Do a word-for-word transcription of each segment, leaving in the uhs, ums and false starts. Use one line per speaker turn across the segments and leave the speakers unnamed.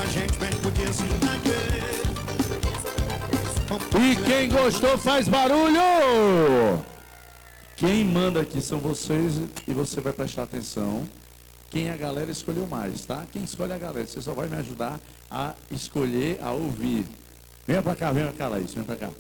E quem gostou faz barulho! Quem manda aqui são vocês e você vai prestar atenção. Quem a galera escolheu mais, tá? Quem escolhe a galera, você só vai me ajudar a escolher, a ouvir. Venha pra cá, venha pra cá, Laís, vem pra cá.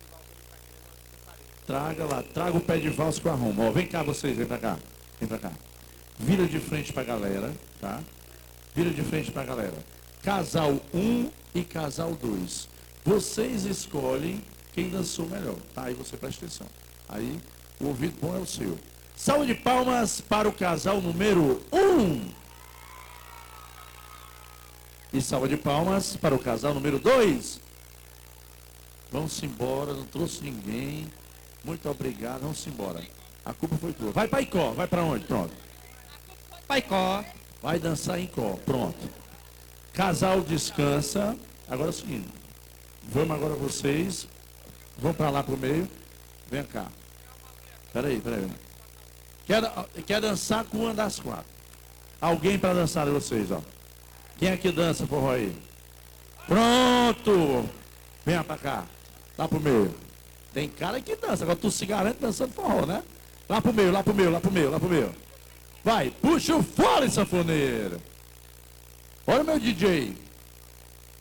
Traga lá, traga o pé de valsa com a Roma. Ó, vem cá vocês, vem pra cá, vem pra cá. Vira de frente pra galera, tá? Vira de frente pra galera. Casal um e casal dois. Vocês escolhem quem dançou melhor, tá? Aí você presta atenção. Aí, o ouvido bom é o seu. Salve de palmas para o casal número um. E salva de palmas para o casal número dois. Vamos embora, não trouxe ninguém. Muito obrigado, vamos embora. A culpa foi tua. Vai para Icó, vai para onde? Pronto. Para Icó. Vai dançar em Icó, pronto. Casal descansa. Agora é o seguinte. Vamos agora vocês. Vão para lá pro meio. Vem cá. Peraí, peraí. Quer, quer dançar com uma das quatro. Alguém para dançar de vocês, ó. Quem é que dança forró aí? Pronto! Venha pra cá. Lá pro meio. Tem cara que dança. Agora tu se garante dançando forró, né? Lá pro meio, lá pro meio, lá pro meio, lá pro meio. Vai, puxa o fole, sanfoneiro. Olha o meu D J.